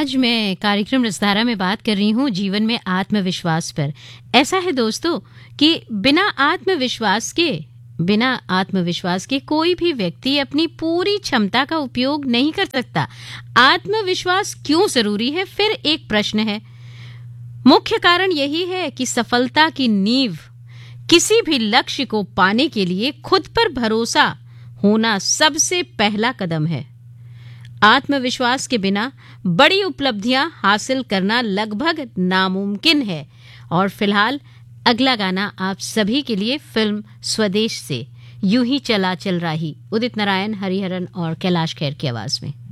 आज मैं कार्यक्रम रसधारा में बात कर रही हूँ जीवन में आत्मविश्वास पर। ऐसा है दोस्तों कि बिना आत्मविश्वास के कोई भी व्यक्ति अपनी पूरी क्षमता का उपयोग नहीं कर सकता। आत्मविश्वास क्यों जरूरी है? फिर एक प्रश्न है। मुख्य कारण यही है कि सफलता की नींव किसी भी लक्ष्य को पाने के लिए खुद पर भरोसा होना सबसे पहला कदम है। आत्मविश्वास के बिना बड़ी उपलब्धियां हासिल करना लगभग नामुमकिन है। और फिलहाल अगला गाना आप सभी के लिए फिल्म स्वदेश से यूं ही चला चल रही, उदित नारायण, हरिहरन और कैलाश खेर की आवाज में।